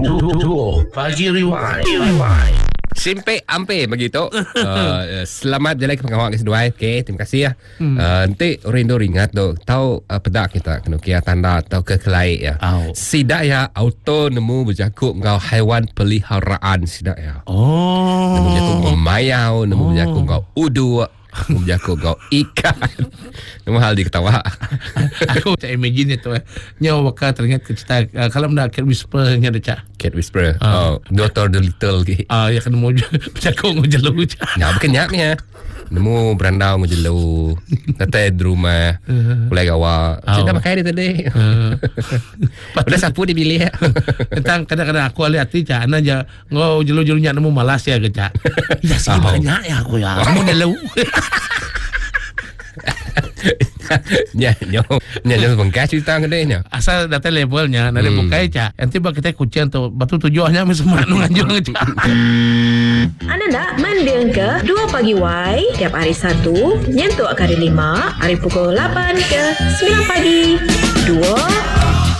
Pagi Rewind. Simpe ampe begitu. Selamat jalan ke pengawal kedua. Okey, terima kasih ya. Nanti orang ingat tu tahu pedak kita kena kira tanda atau ke kelai ya. Sidak ya auto nemu berjakuk ngau haiwan peliharaan sidak ya. Nemu berjakuk ngau mayau, nemu berjakuk ngau udu, nemu berjakuk ngau ikan. Nemu hal diketawa. Aku tak imagine itu. Nyawa bakal teringat cerita kalau nak Cat Whisperer nya ada cak. Cat Whisperer. Dr. Dolittle ke. Ya kena mau berjakuk ngau jelu cak. Ya bukan nyapnya. Nemu berandau ngau jelu. Kata di rumah. Mulai gawa. Kita pakai dia tadi. Udah sapu dipilih ya. Tentang kadang-kadang aku lihat hati cak. Ana aja ngau jelu-jelunya nemu Malaysia ke cak. Ya sih banyak ya aku ya. Kamu jelu. Nyo bengkai cerita ke dia nya. Asal data levelnya nade bukai cak. Nanti bak kita kucing tu batu tujuannya semua nganjung cak. Anda nak mendeng ke 2 pagi Y tiap hari Sabtu nyentuk hari 5 hari pukul 8 ke 9 pagi. 2